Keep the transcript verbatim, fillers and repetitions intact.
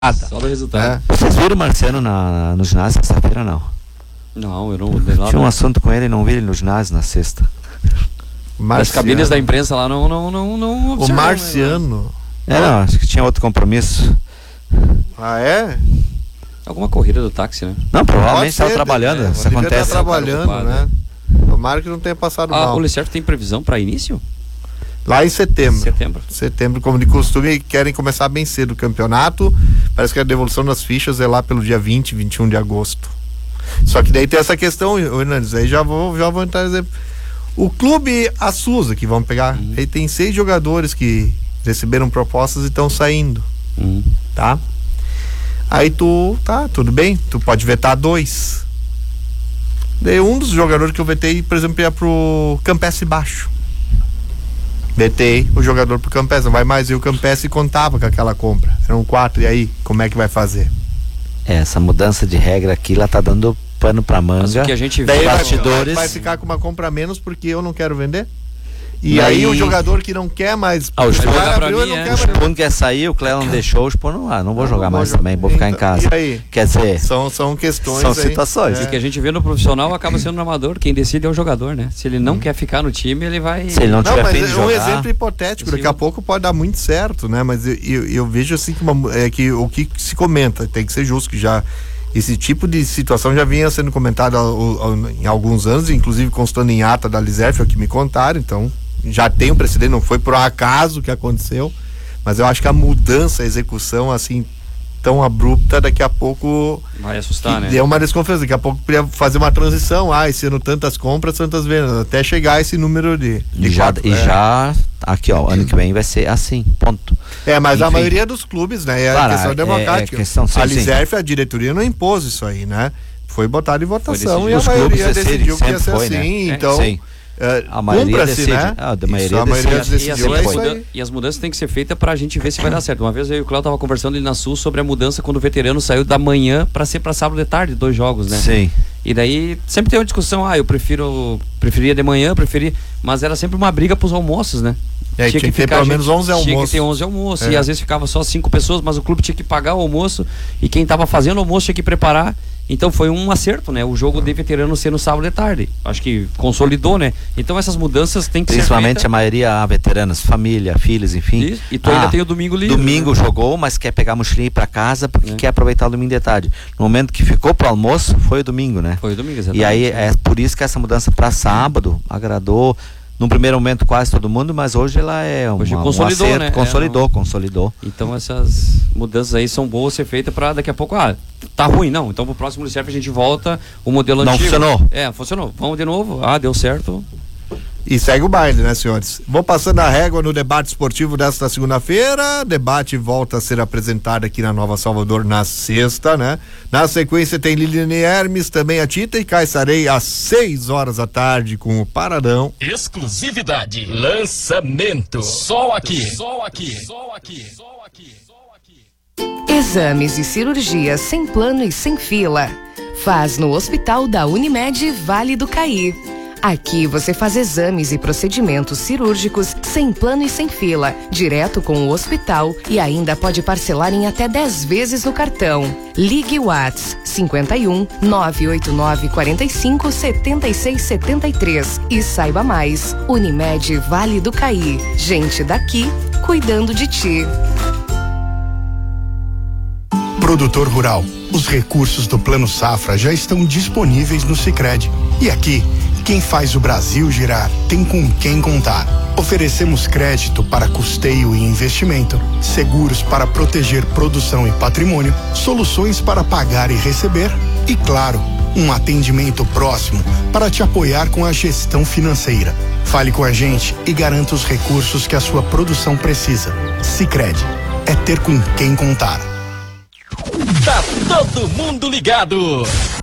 Só do resultado. É. Vocês viram o Marciano na, no ginásio sexta-feira, não? Não, eu não dei lá. Tinha um assunto com ele e não vi ele no ginásio na sexta. As cabines da imprensa lá não não não, não O Marciano. Né? É, não, acho que tinha outro compromisso. Ah, é? Alguma corrida do táxi, né? Não, provavelmente estava trabalhando. É, isso acontece. Tá trabalhando, ocupado, né? Tomara que não tenha passado ah, mal. O Licerto tem previsão para início? Lá em setembro. Setembro. Setembro, como de costume, querem começar bem cedo o campeonato. Parece que a devolução das fichas é lá pelo dia vinte, vinte e um de agosto. Só que daí tem essa questão, Hernandes, aí já vou, já vou entrar exemplo. O clube Assusa, que vão pegar, uhum. Aí tem seis jogadores que receberam propostas e estão saindo. Uhum. Tá? Aí tu, tá, tudo bem, tu pode vetar dois. Daí um dos jogadores que eu vetei, por exemplo, ia pro Campestre Baixo. Vetei o jogador pro Campestre, não vai mais, e o Campestre contava com aquela compra. Eram quatro, e aí, como é que vai fazer? É, essa mudança de regra aqui, ela tá dando pano pra manga. Mas o que a gente vê, daí bastidores... vai ficar com uma compra a menos porque eu não quero vender? E aí, aí o jogador que não quer mais. Ah, o Spon abriu, mim, é. quer, quer sair, o Cléo não deixou, o Spon não, ah, não vou não, jogar não mais também, vou ficar em casa. E aí? Quer dizer, são, são questões. São aí, situações. É. O que a gente vê no profissional acaba sendo no amador, quem decide é o jogador, né? Se ele não hum. quer ficar no time, ele vai. Se ele não tiver não, mas fim de é um jogar, exemplo hipotético, daqui a pouco pode dar muito certo, né? Mas eu, eu, eu vejo assim que, uma, é, que o que se comenta, tem que ser justo, que já. Esse tipo de situação já vinha sendo comentado em alguns anos, inclusive constando em ata da Liserf, é o que me contaram, então. Já tem um precedente, não foi por acaso que aconteceu, mas eu acho que a mudança, a execução assim tão abrupta, daqui a pouco vai assustar, né? Deu uma desconfiança, daqui a pouco podia fazer uma transição, ah, esse ano tantas compras, tantas vendas, até chegar a esse número de, de e, já, quatro, e é. já aqui ó, ano que vem vai ser assim, ponto. É, mas Enfim. A maioria dos clubes, né, é claro, a questão democrática. É, é questão, sim, a Liserf, sim. a diretoria não impôs isso aí, né? Foi botado em votação e a Os maioria decidiu que ia ser foi, assim, né? então... Sim. Uh, a maioria decide, né? ah, da maioria, isso, a maioria decide. decidiu, e, é as isso muda- aí. e as mudanças têm que ser feitas pra gente ver se vai dar certo. Uma vez eu e o Cléo tava conversando ali na Sul sobre a mudança quando o veterano saiu da manhã pra ser pra sábado de tarde, dois jogos, né? Sim. E daí sempre tem uma discussão, ah, eu prefiro, preferia de manhã, preferi, mas era sempre uma briga pros almoços, né? É, tinha, tinha que ter pelo menos onze almoços. Tinha que ter onze almoços, é. E às vezes ficava só cinco pessoas, mas o clube tinha que pagar o almoço e quem tava fazendo o almoço tinha que preparar. Então foi um acerto, né? O jogo de veterano ser no sábado de tarde. Acho que consolidou, né? Então essas mudanças tem que Principalmente ser a maioria, ah, veteranos, família, filhos, enfim. Isso. E tu ah, ainda tem o domingo livre. Domingo, né? Jogou, mas quer pegar a mochilinha e ir pra casa porque é. quer aproveitar o domingo de tarde. No momento que ficou pro almoço, foi o domingo, né? Foi o domingo, exatamente. E aí é por isso que essa mudança pra sábado agradou. Num primeiro momento quase todo mundo, mas hoje ela é uma, hoje consolidou, um acerto, né? consolidou, é, não... consolidou. Então essas mudanças aí são boas ser feitas para daqui a pouco, ah, tá ruim, não. Então pro próximo Licerf a gente volta o modelo não antigo. Não funcionou. É, funcionou. Vamos de novo. Ah, deu certo. E segue o baile, né, senhores? Vou passando a régua no debate esportivo desta segunda-feira. Debate volta a ser apresentado aqui na Nova Salvador na sexta, né? Na sequência tem Liliane Hermes, também a Tita, e cá estarei às seis horas da tarde com o Paradão. Exclusividade, lançamento, só aqui, só aqui, só aqui, só aqui, só aqui. Exames e cirurgias sem plano e sem fila. Faz no Hospital da Unimed Vale do Caí. Aqui você faz exames e procedimentos cirúrgicos sem plano e sem fila, direto com o hospital e ainda pode parcelar em até dez vezes no cartão. Ligue Whats cinquenta e um, nove oito nove, quarenta e cinco, setenta e seis, setenta e três e saiba mais. Unimed Vale do Caí. Gente daqui cuidando de ti. Produtor rural, os recursos do Plano Safra já estão disponíveis no Sicredi. E aqui, quem faz o Brasil girar tem com quem contar. Oferecemos crédito para custeio e investimento, seguros para proteger produção e patrimônio, soluções para pagar e receber e, claro, um atendimento próximo para te apoiar com a gestão financeira. Fale com a gente e garanta os recursos que a sua produção precisa. Sicredi, é ter com quem contar. Tá todo mundo ligado.